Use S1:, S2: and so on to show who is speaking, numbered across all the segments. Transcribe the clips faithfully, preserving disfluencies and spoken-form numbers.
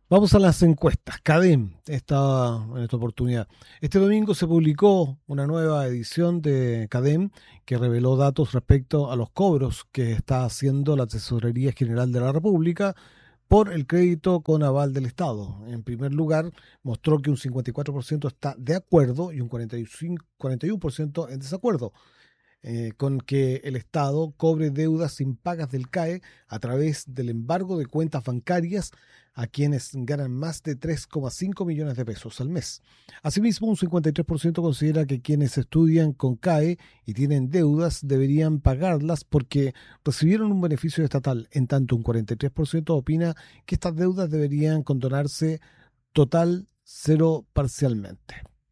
S1: Vamos a las encuestas. CADEM está en esta oportunidad. Este domingo se publicó una nueva edición de CADEM que reveló datos respecto a los cobros que está haciendo la Tesorería General de la República por el crédito con aval del Estado. En primer lugar, mostró que un cincuenta y cuatro por ciento está de acuerdo y un cuarenta y cinco, cuarenta y uno por ciento en desacuerdo eh, con que el Estado cobre deudas impagas del C A E a través del embargo de cuentas bancarias a quienes ganan más de tres coma cinco millones de pesos al mes. Asimismo, un cincuenta y tres por ciento considera que quienes estudian con C A E y tienen deudas deberían pagarlas porque recibieron un beneficio estatal, en tanto un cuarenta y tres por ciento opina que estas deudas deberían condonarse total, cero parcialmente.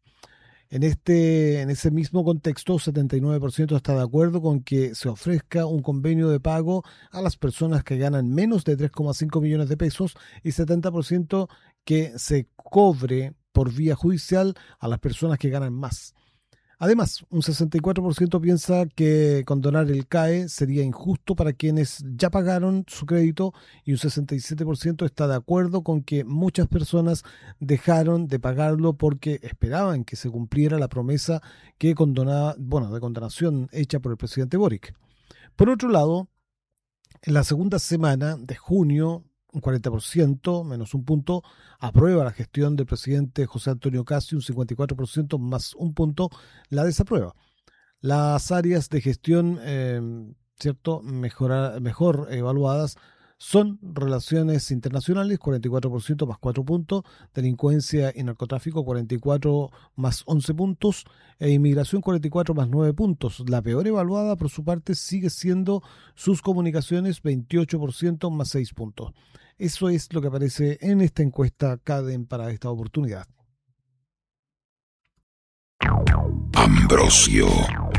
S1: En, este, en ese mismo contexto, setenta y nueve por ciento está de acuerdo con que se ofrezca un convenio de pago a las personas que ganan menos de tres coma cinco millones de pesos y setenta por ciento que se cobre por vía judicial a las personas que ganan más. Además, un sesenta y cuatro por ciento piensa que condonar el C A E sería injusto para quienes ya pagaron su crédito y un sesenta y siete por ciento está de acuerdo con que muchas personas dejaron de pagarlo porque esperaban que se cumpliera la promesa que condonaba, bueno, de condonación hecha por el presidente Boric. Por otro lado, en la segunda semana de junio, un cuarenta por ciento, menos un punto, aprueba la gestión del presidente José Antonio Cast, un cincuenta y cuatro por ciento más un punto la desaprueba. Las áreas de gestión eh, cierto mejor, mejor evaluadas son relaciones internacionales, cuarenta y cuatro por ciento más cuatro puntos, delincuencia y narcotráfico, cuarenta y cuatro más once puntos, e inmigración, cuarenta y cuatro más nueve puntos. La peor evaluada, por su parte, sigue siendo sus comunicaciones, veintiocho por ciento más seis puntos. Eso es lo que aparece en esta encuesta CADEM para esta oportunidad.
S2: Ambrosio